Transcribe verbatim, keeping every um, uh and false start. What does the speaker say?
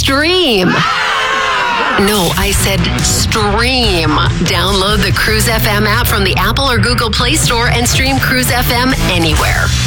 stream. No, I said stream. Download the Cruise F M app from the Apple or Google Play Store and stream Cruise F M anywhere.